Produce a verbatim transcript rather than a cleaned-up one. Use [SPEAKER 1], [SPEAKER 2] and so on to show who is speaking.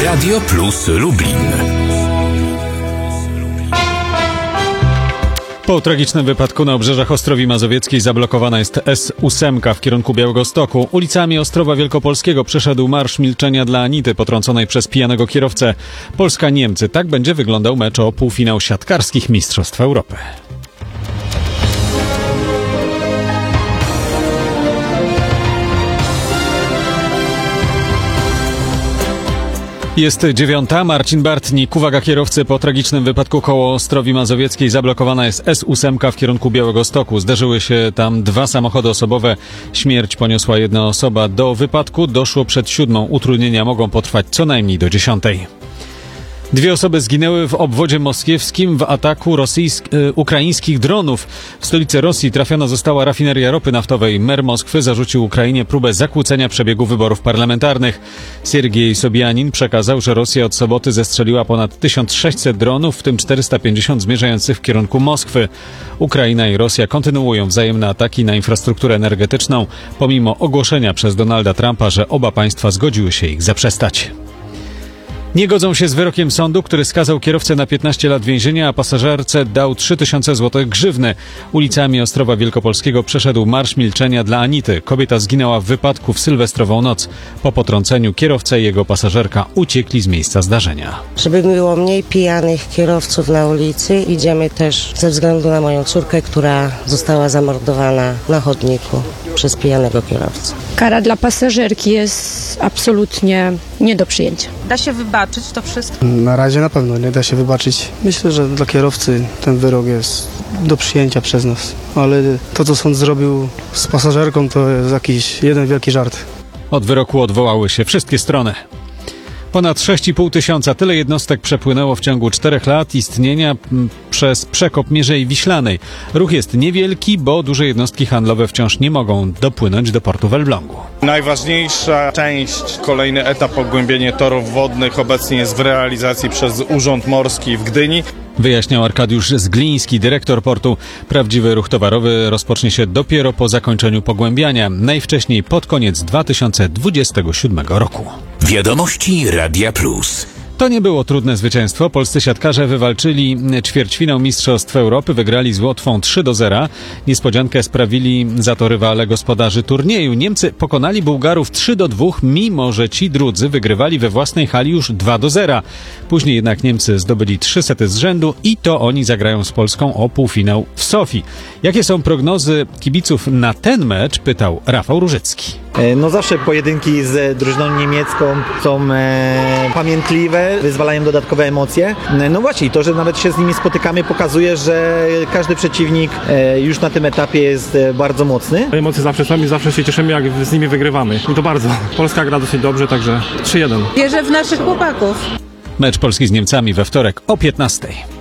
[SPEAKER 1] Radio Plus Lublin.
[SPEAKER 2] Po tragicznym wypadku na obrzeżach Ostrowi Mazowieckiej zablokowana jest S osiem w kierunku Białegostoku. Ulicami Ostrowa Wielkopolskiego przeszedł marsz milczenia dla Anity potrąconej przez pijanego kierowcę. Polska-Niemcy. Tak będzie wyglądał mecz o półfinał siatkarskich Mistrzostw Europy. Jest dziewiąta. Marcin Bartnik. Uwaga kierowcy, po tragicznym wypadku koło Ostrowi Mazowieckiej zablokowana jest S osiem w kierunku Białegostoku. Zderzyły się tam dwa samochody osobowe. Śmierć poniosła jedna osoba. Do wypadku doszło przed siódmą. Utrudnienia mogą potrwać co najmniej do dziesiątej. Dwie osoby zginęły w obwodzie moskiewskim w ataku rosyjsk- y, ukraińskich dronów. W stolicy Rosji trafiona została rafineria ropy naftowej. Mer Moskwy zarzucił Ukrainie próbę zakłócenia przebiegu wyborów parlamentarnych. Siergiej Sobianin przekazał, że Rosja od soboty zestrzeliła ponad tysiąc sześćset dronów, w tym czterysta pięćdziesiąt zmierzających w kierunku Moskwy. Ukraina i Rosja kontynuują wzajemne ataki na infrastrukturę energetyczną, pomimo ogłoszenia przez Donalda Trumpa, że oba państwa zgodziły się ich zaprzestać. Nie godzą się z wyrokiem sądu, który skazał kierowcę na piętnaście lat więzienia, a pasażerce dał trzy tysiące złotych grzywny. Ulicami Ostrowa Wielkopolskiego przeszedł marsz milczenia dla Anity. Kobieta zginęła w wypadku w sylwestrową noc. Po potrąceniu kierowca i jego pasażerka uciekli z miejsca zdarzenia.
[SPEAKER 3] Żeby było mniej pijanych kierowców na ulicy, idziemy też ze względu na moją córkę, która została zamordowana na chodniku przez pijanego kierowcę.
[SPEAKER 4] Kara dla pasażerki jest absolutnie nie do przyjęcia.
[SPEAKER 5] Da się wybaczyć to wszystko?
[SPEAKER 6] Na razie na pewno nie da się wybaczyć. Myślę, że dla kierowcy ten wyrok jest do przyjęcia przez nas. Ale to, co sąd zrobił z pasażerką, to jest jakiś jeden wielki żart.
[SPEAKER 2] Od wyroku odwołały się wszystkie strony. Ponad sześć i pół tysiąca, tyle jednostek przepłynęło w ciągu czterech lat istnienia m, przez przekop Mierzei Wiślanej. Ruch jest niewielki, bo duże jednostki handlowe wciąż nie mogą dopłynąć do portu w Elblągu.
[SPEAKER 7] Najważniejsza część, kolejny etap pogłębienie torów wodnych obecnie jest w realizacji przez Urząd Morski w Gdyni.
[SPEAKER 2] Wyjaśniał Arkadiusz Zgliński, dyrektor portu. Prawdziwy ruch towarowy rozpocznie się dopiero po zakończeniu pogłębiania, najwcześniej pod koniec dwa tysiące dwudziestego siódmego roku.
[SPEAKER 1] Wiadomości Radia Plus.
[SPEAKER 2] To nie było trudne zwycięstwo. Polscy siatkarze wywalczyli ćwierćfinał Mistrzostw Europy, wygrali z Łotwą trzy do zera. Niespodziankę sprawili za to rywale gospodarzy turnieju. Niemcy pokonali Bułgarów trzy do dwóch, mimo że ci drudzy wygrywali we własnej hali już dwa do zera. Później jednak Niemcy zdobyli trzy sety z rzędu i to oni zagrają z Polską o półfinał w Sofii. Jakie są prognozy kibiców na ten mecz? Pytał Rafał Różycki.
[SPEAKER 8] No zawsze pojedynki z drużyną niemiecką są e, pamiętliwe, wyzwalają dodatkowe emocje. No właśnie, to, że nawet się z nimi spotykamy, pokazuje, że każdy przeciwnik e, już na tym etapie jest e, bardzo mocny.
[SPEAKER 9] Emocje zawsze są i zawsze się cieszymy, jak z nimi wygrywamy. I to bardzo. Polska gra dosyć dobrze, także trzy jeden.
[SPEAKER 5] Wierzę w naszych chłopaków.
[SPEAKER 2] Mecz Polski z Niemcami we wtorek o piętnastej.